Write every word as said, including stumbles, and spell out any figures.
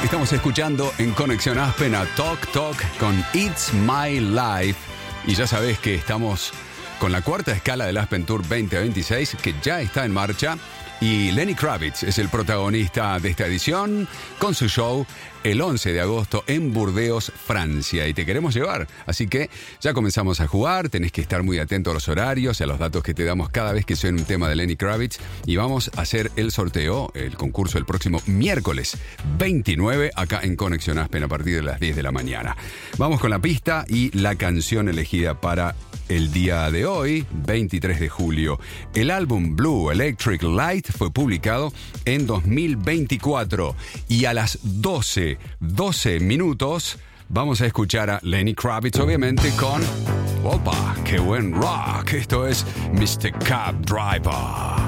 Estamos escuchando en Conexión Aspen a Talk Talk con It's My Life. Y ya sabés que estamos con la cuarta escala del Aspen Tour veinte veintiséis, que ya está en marcha. Y Lenny Kravitz es el protagonista de esta edición con su show el once de agosto en Burdeos, Francia. Y te queremos llevar. Así que ya comenzamos a jugar. Tenés que estar muy atento a los horarios y a los datos que te damos cada vez que suene un tema de Lenny Kravitz. Y vamos a hacer el sorteo, el concurso, el próximo miércoles veintinueve acá en Conexión Aspen a partir de las diez de la mañana. Vamos con la pista y la canción elegida para el día de hoy, veintitrés de julio. El álbum Blue Electric Light fue publicado en dos mil veinticuatro y a las doce, doce minutos vamos a escuchar a Lenny Kravitz, obviamente, con... ¡Opa! ¡Qué buen rock! Esto es mister Cab Driver.